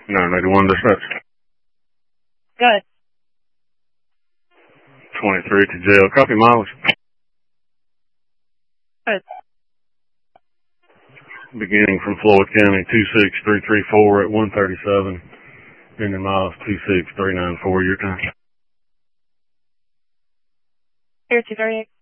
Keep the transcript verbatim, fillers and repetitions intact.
nine eighty-one dispatch. Good. twenty-three to jail. Copy mileage. Good. Beginning from Floyd County, two six three three four at one thirty-seven. Ending miles two six three nine four. Your time. Here, two thirty-eight.